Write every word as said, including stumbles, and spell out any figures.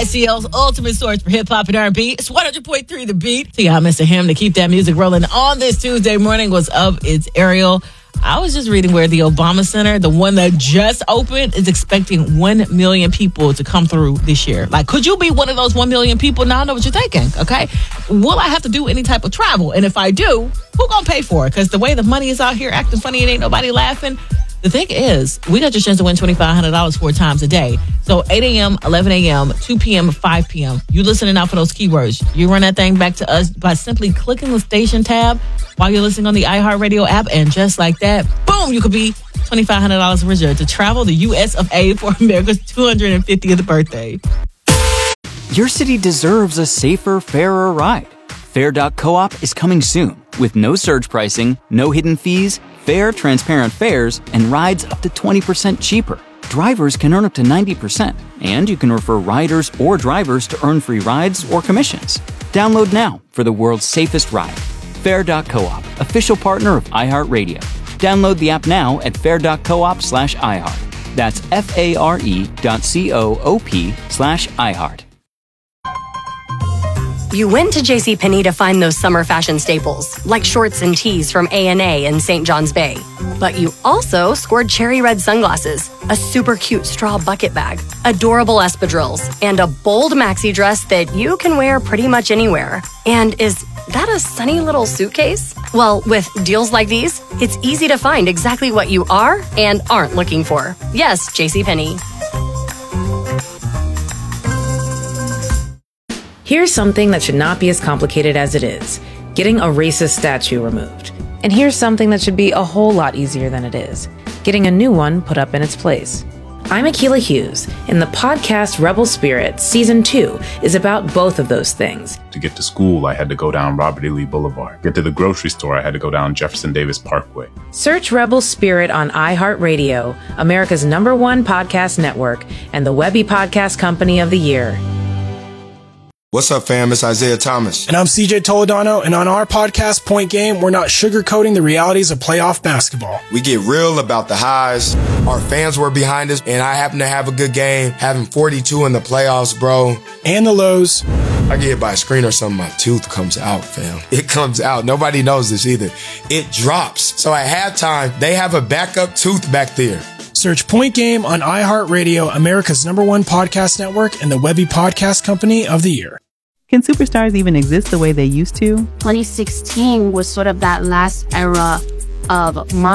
C L's ultimate source for hip-hop and R and B. It's one hundred point three The Beat. See how Mister Him to keep that music rolling on this Tuesday morning was up. It's Ariel. I was just reading where the Obama Center, the one that just opened, is expecting one million people to come through this year. Like, could you be one of those one million people? Now I know what you're thinking, okay? Will I have to do any type of travel? And if I do, who gonna pay for it? Because the way the money is out here acting funny and ain't nobody laughing. The thing is, we got your chance to win twenty-five hundred dollars four times a day. So eight a.m., eleven a.m., two p.m., five p.m. You listening out for those keywords. You run that thing back to us by simply clicking the station tab while you're listening on the iHeartRadio app. And just like that, boom, you could be twenty-five hundred dollars reserved to travel the U S of A for America's two hundred fiftieth birthday. Your city deserves a safer, fairer ride. Fair dot coop is coming soon with no surge pricing, no hidden fees, fair, transparent fares, and rides up to twenty percent cheaper. Drivers can earn up to ninety percent, and you can refer riders or drivers to earn free rides or commissions. Download now for the world's safest ride. Fair dot coop, official partner of iHeartRadio. Download the app now at fair dot coop slash iHeart. That's F-A-R-E dot C-O-O-P slash iHeart. You went to JCPenney to find those summer fashion staples, like shorts and tees from A and A in Saint John's Bay. But you also scored cherry red sunglasses, a super cute straw bucket bag, adorable espadrilles, and a bold maxi dress that you can wear pretty much anywhere. And is that a sunny little suitcase? Well, with deals like these, it's easy to find exactly what you are and aren't looking for. Yes, JCPenney. Here's something that should not be as complicated as it is: getting a racist statue removed. And here's something that should be a whole lot easier than it is: getting a new one put up in its place. I'm Akilah Hughes, and the podcast Rebel Spirit Season two is about both of those things. To get to school, I had to go down Robert E. Lee Boulevard. Get to the grocery store, I had to go down Jefferson Davis Parkway. Search Rebel Spirit on iHeartRadio, America's number one podcast network, and the Webby Podcast Company of the Year. What's up, fam? It's Isaiah Thomas. And I'm C J Toledano, and on our podcast, Point Game, we're not sugarcoating the realities of playoff basketball. We get real about the highs. Our fans were behind us, and I happen to have a good game, having forty-two in the playoffs, bro. And the lows. I get hit by a screen or something, my tooth comes out, fam. It comes out. Nobody knows this either. It drops. So at halftime, they have a backup tooth back there. Search Point Game on iHeartRadio, America's number one podcast network, and the Webby Podcast Company of the Year. Can superstars even exist the way they used to? twenty sixteen was sort of that last era of